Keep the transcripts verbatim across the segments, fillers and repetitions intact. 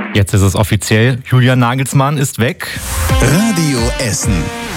Jetzt ist es offiziell, Julian Nagelsmann ist weg. Radio Essen.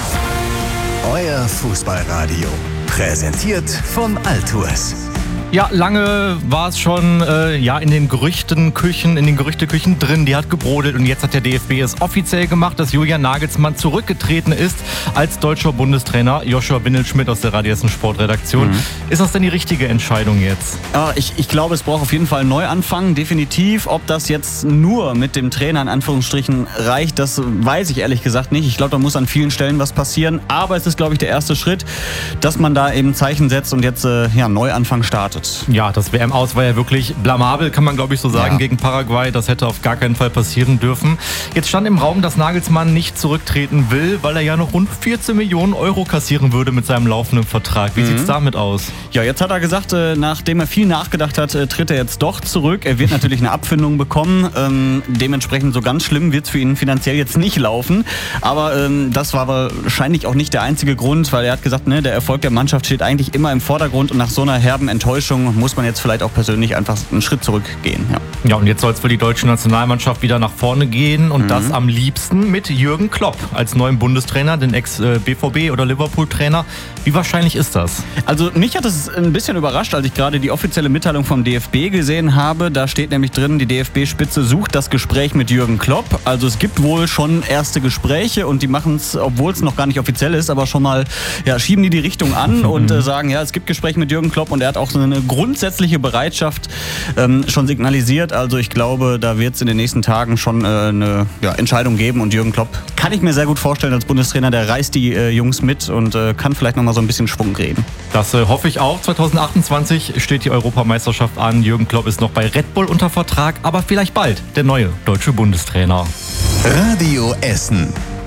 Euer Fußballradio. Präsentiert von Altours. Ja, lange war es schon äh, ja, in den Gerüchtenküchen, in den Gerüchteküchen drin. Die hat gebrodelt und jetzt hat der D F B es offiziell gemacht, dass Julian Nagelsmann zurückgetreten ist als deutscher Bundestrainer. Joshua Windelschmidt aus der Radio Essen Sportredaktion. Mhm. Ist das denn die richtige Entscheidung jetzt? Ja, ich, ich glaube, es braucht auf jeden Fall einen Neuanfang, definitiv. Ob das jetzt nur mit dem Trainer in Anführungsstrichen reicht, das weiß ich ehrlich gesagt nicht. Ich glaube, da muss an vielen Stellen was passieren. Aber es ist, glaube ich, der erste Schritt, dass man da eben Zeichen setzt und jetzt äh, ja, einen Neuanfang startet. Ja, das W M-Aus war ja wirklich blamabel, kann man glaube ich so sagen, ja. Gegen Paraguay. Das hätte auf gar keinen Fall passieren dürfen. Jetzt stand im Raum, dass Nagelsmann nicht zurücktreten will, weil er ja noch rund vierzehn Millionen Euro kassieren würde mit seinem laufenden Vertrag. Wie mhm. sieht's damit aus? Ja, jetzt hat er gesagt, äh, nachdem er viel nachgedacht hat, äh, tritt er jetzt doch zurück. Er wird natürlich eine Abfindung bekommen. Ähm, dementsprechend so ganz schlimm wird es für ihn finanziell jetzt nicht laufen. Aber ähm, das war wahrscheinlich auch nicht der einzige Grund, weil er hat gesagt, ne, der Erfolg der Mannschaft steht eigentlich immer im Vordergrund und nach so einer herben Enttäuschung muss man jetzt vielleicht auch persönlich einfach einen Schritt zurückgehen. Ja, ja und jetzt soll es für die deutsche Nationalmannschaft wieder nach vorne gehen und mhm. das am liebsten mit Jürgen Klopp als neuen Bundestrainer, den Ex-B V B- oder Liverpool-Trainer. Wie wahrscheinlich ist das? Also mich hat es ein bisschen überrascht, als ich gerade die offizielle Mitteilung vom D F B gesehen habe. Da steht nämlich drin, die D F B-Spitze sucht das Gespräch mit Jürgen Klopp. Also es gibt wohl schon erste Gespräche und die machen es, obwohl es noch gar nicht offiziell ist, aber schon mal ja, schieben die die Richtung an mhm. und äh, sagen, ja, es gibt Gespräche mit Jürgen Klopp und er hat auch so eine grundsätzliche Bereitschaft ähm, schon signalisiert. Also ich glaube, da wird es in den nächsten Tagen schon äh, eine ja, Entscheidung geben und Jürgen Klopp kann ich mir sehr gut vorstellen als Bundestrainer, der reißt die äh, Jungs mit und äh, kann vielleicht nochmal so ein bisschen Schwung reden. Das äh, hoffe ich auch. zwanzig achtundzwanzig steht die Europameisterschaft an. Jürgen Klopp ist noch bei Red Bull unter Vertrag, aber vielleicht bald der neue deutsche Bundestrainer. Radio Essen.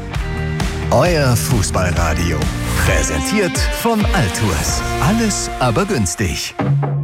Euer Fußballradio. Präsentiert von Altours. Alles aber günstig.